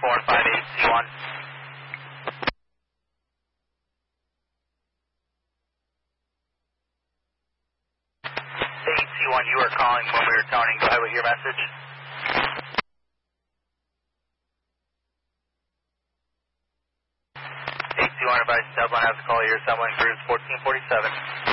415 AT1, you were calling when we were counting. Go ahead with your message. AT1, advice, Dublin has a call here. Someone cruise 1447.